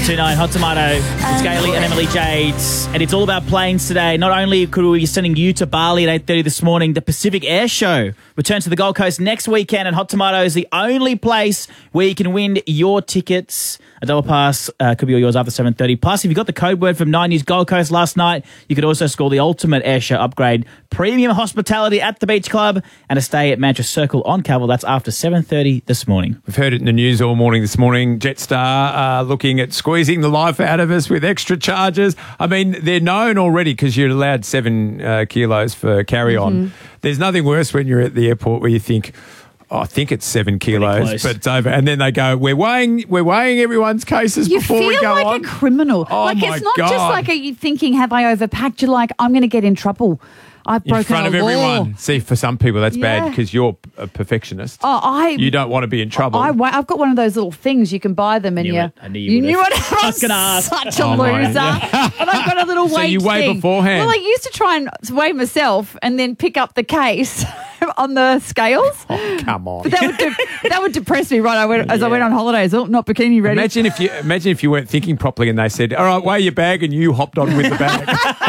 1029 Hot Tomato. It's Gailey and Emily Jades. And it's all about planes today. Not only could we be sending you to Bali at 8:30 this morning, the Pacific Air Show returns to the Gold Coast next weekend, and Hot Tomato is the only place where you can win your tickets. A double pass could be yours after 7:30. Plus, if you got the code word from 9 News Gold Coast last night, you could also score the ultimate air show upgrade, premium hospitality at the Beach Club, and a stay at Manchester Circle on Cavill. That's after 7:30 this morning. We've heard it in the news all morning this morning. Jetstar looking at squeezing the life out of us with extra charges. I mean, they're known already because you're allowed 7 kilos for carry-on. Mm-hmm. There's nothing worse when you're at the airport where you think, I think it's 7 kilos, but it's over. And then they go, we're weighing everyone's cases before we go on. You feel like a criminal. Oh, like, my it's not God. just like, are you thinking, have I overpacked? You're like, I'm going to get in trouble. I've broken in front of a law. everyone. See, for some people that's bad because you're a perfectionist. You don't want to be in trouble. I've got one of those little things you can buy them, and I knew you knew what I was going to ask. Such a loser. And I've got a little weight. So you weigh thing. beforehand. Well, I used to try and weigh myself and then pick up the case on the scales. Oh, come on. But that would depress me, right? As I went on holidays. Oh, not bikini ready. Imagine if you weren't thinking properly and they said, all right, weigh your bag, and you hopped on with the bag.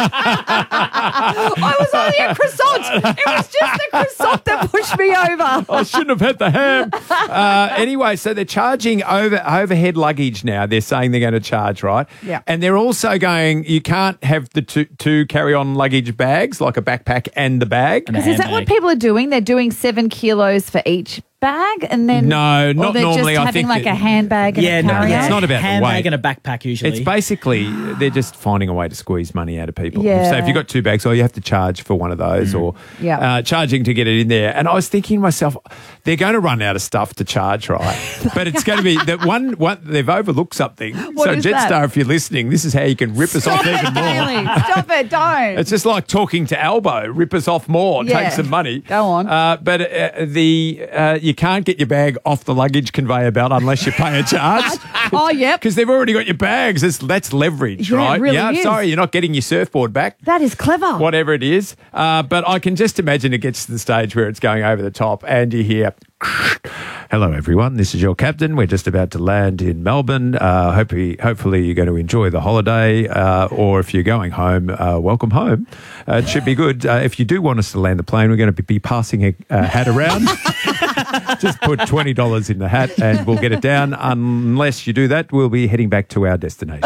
I was only a croissant. It was just the croissant that pushed me over. I shouldn't have had the ham. Anyway, so they're charging overhead luggage now. They're saying they're going to charge, right? Yeah. And they're also going, you can't have the two carry-on luggage bags, like a backpack and the bag. Because is that what people are doing? They're doing 7 kilos for each bag, and then no, not they're normally. Just I having think like a handbag and a carry-on? it's not about handbag the weight. and a backpack usually. It's basically they're just finding a way to squeeze money out of people. Yeah. So if you've got 2 bags, you have to charge for one of those, or charging to get it in there. And I was thinking to myself, they're going to run out of stuff to charge, right? But it's going to be that one. They've overlooked something. What so is Jetstar, that? if you're listening, this is how you can rip us off even more. Bailey, stop it! Don't. It's just like talking to Albo. Rip us off more. Yeah. Take some money. Go on. But you can't get your bag off the luggage conveyor belt unless you pay a charge. Oh, yep. Because they've already got your bags. That's leverage, Yeah, it right? really is. Sorry, you're not getting your surfboard back. That is clever. Whatever it is. But I can just imagine it gets to the stage where it's going over the top and you hear, hello, everyone. This is your captain. We're just about to land in Melbourne. Hopefully you're going to enjoy the holiday. Or if you're going home, welcome home. It should be good. If you do want us to land the plane, we're going to be passing a hat around. Just put $20 in the hat and we'll get it down. Unless you do that, we'll be heading back to our destination.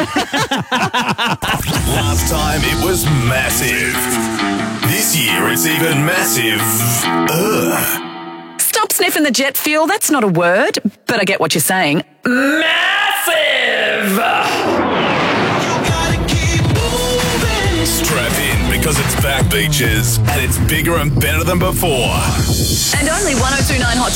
Last time it was massive. This year it's even massive. Ugh. Stop sniffing the jet fuel. That's not a word, but I get what you're saying. Massive! Strap in because it's back, beaches, and it's bigger and better than before. And only 102.9 Hot